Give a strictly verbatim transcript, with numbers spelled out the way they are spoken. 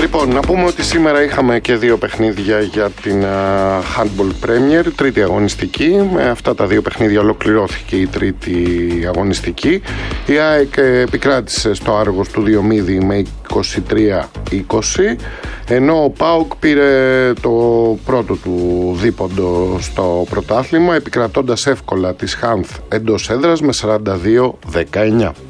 Λοιπόν, να πούμε ότι σήμερα είχαμε και δύο παιχνίδια για την uh, Handball Premier, τρίτη αγωνιστική. Με αυτά τα δύο παιχνίδια ολοκληρώθηκε η τρίτη αγωνιστική. Η ΑΕΚ επικράτησε στο Άργος του Διομήδη με είκοσι τρία είκοσι, ενώ ο ΠΑΟΚ πήρε το πρώτο του δίποντο στο πρωτάθλημα, επικρατώντας εύκολα της Χάνθ εντός έδρας με σαράντα δύο δεκαεννιά.